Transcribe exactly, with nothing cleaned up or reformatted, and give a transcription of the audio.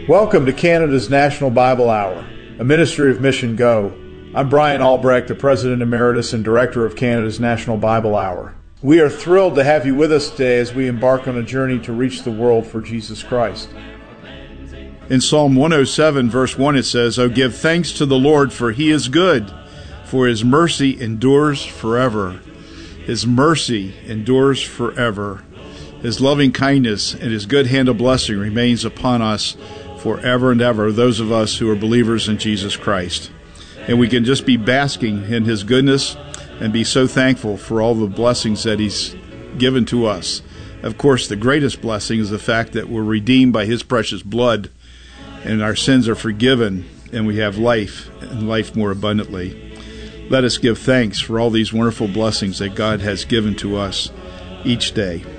Welcome to Canada's National Bible Hour, a ministry of Mission Go. I'm Brian Albrecht, the President Emeritus and Director of Canada's National Bible Hour. We are thrilled to have you with us today as we embark on a journey to reach the world for Jesus Christ. In Psalm one oh seven, verse one, it says, "Oh, give thanks to the Lord, for he is good, for his mercy endures forever." His mercy endures forever. His loving kindness and his good hand of blessing remains upon us forever and ever, those of us who are believers in Jesus Christ. And we can just be basking in his goodness and be so thankful for all the blessings that he's given to us. Of course, the greatest blessing is the fact that we're redeemed by his precious blood, and our sins are forgiven, and we have life, and life more abundantly. Let us give thanks for all these wonderful blessings that God has given to us each day.